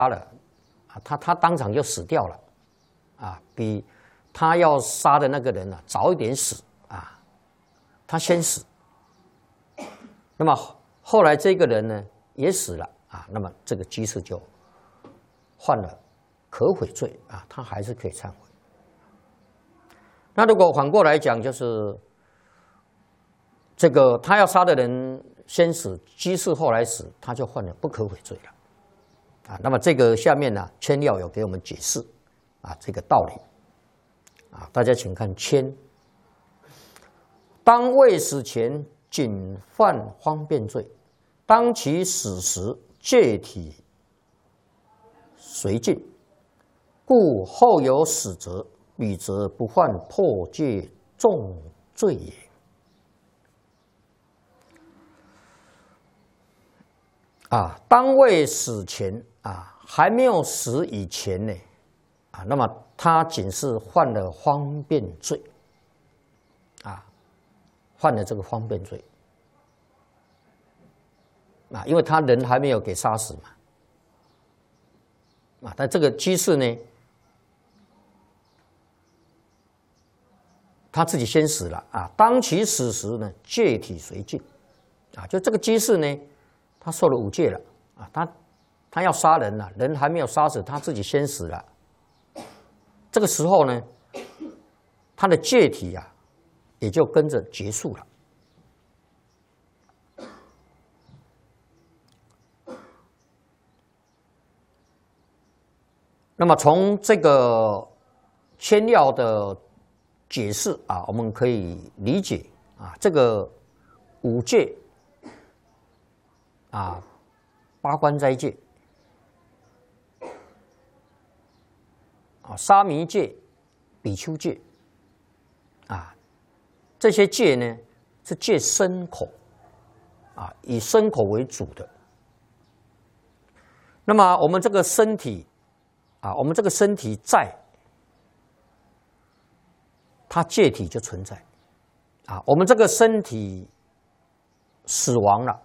了啊，他当场就死掉了啊，比他要杀的那个人啊早一点死啊，他先死。那么后来这个人呢也死了啊，那么这个居士就犯了可悔罪啊，他还是可以忏悔。那如果反过来讲，就是这个他要杀的人先死，居士后来死，他就犯了不可悔罪了啊。那么这个下面呢，谦要有给我们解释啊这个道理啊，大家请看谦，当未死前仅犯方便罪，当其死时戒体随尽，故后有死者，彼则不犯破戒重罪也。啊，当未死前啊，还没有死以前呢，啊，那么他仅是犯了方便罪，啊，犯了这个方便罪，啊，因为他人还没有给杀死嘛，啊，但这个居士呢，他自己先死了啊，当其死时呢，戒体随尽，啊，就这个居士呢。他受了五戒了啊，他要杀人了，人还没有杀死，他自己先死了。这个时候呢，他的戒体啊，也就跟着结束了。那么从这个谦要的解释啊，我们可以理解啊，这个五戒。啊，八关斋戒，啊，沙弥戒、比丘戒，啊，这些戒呢是戒身口，啊，以身口为主的。那么我们这个身体，啊，我们这个身体在，它戒体就存在，啊，我们这个身体死亡了。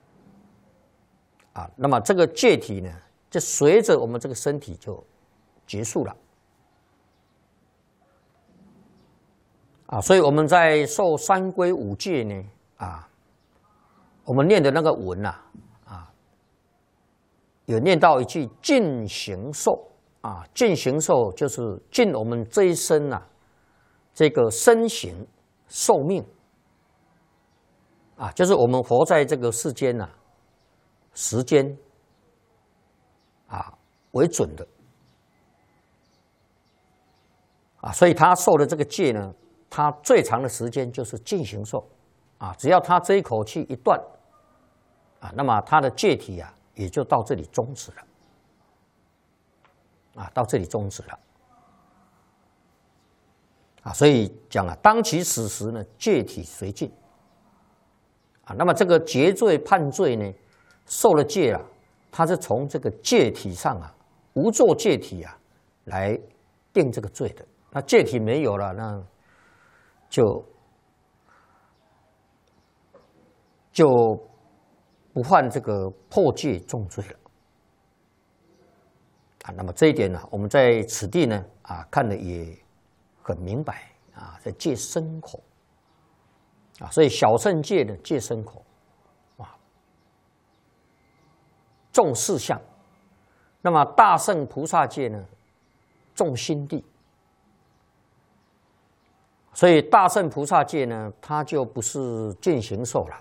啊，那么这个戒体呢，就随着我们这个身体就结束了。啊，所以我们在受三皈五戒呢，啊，我们念的那个文呐，啊，有念到一句尽形寿啊，尽形寿就是尽我们这一生呐，这个身形寿命啊，就是我们活在这个世间呐。时间啊为准的啊，所以他受的这个戒呢，他最长的时间就是尽形寿啊，只要他这一口气一断啊，那么他的戒体啊也就到这里终止了啊，到这里终止了啊，所以讲啊，当其死时呢，戒体随尽啊，那么这个结罪判罪呢？受了戒啊，他是从这个戒体上啊，无作戒体啊，来定这个罪的。那戒体没有了，那就不犯这个破戒重罪了啊。那么这一点呢，我们在此地呢啊看的也很明白啊，在戒身口啊，所以小乘戒呢戒身口。重四相，那么大乘菩萨戒呢，重心地。所以大乘菩萨戒呢，它就不是尽形寿了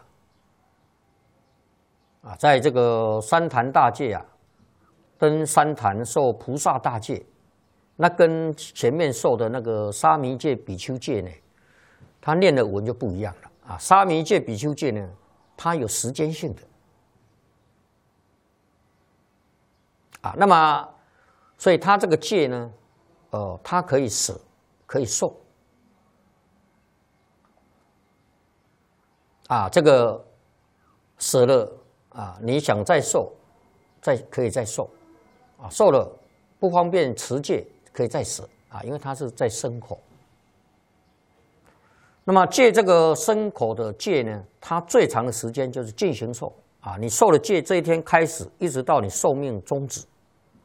啊，在这个三坛大戒啊，跟三坛受菩萨大戒，那跟前面受的那个沙弥戒、比丘戒呢，他念的文就不一样了啊。沙弥戒、比丘戒呢，它有时间性的。啊，那么，所以他这个戒呢，他可以舍，可以受。啊，这个舍了啊，你想再受，可以再受，啊，受了不方便持戒，可以再舍啊，因为它是在身口。那么戒这个身口的戒呢，它最长的时间就是尽形寿啊，你受了戒这一天开始，一直到你寿命终止。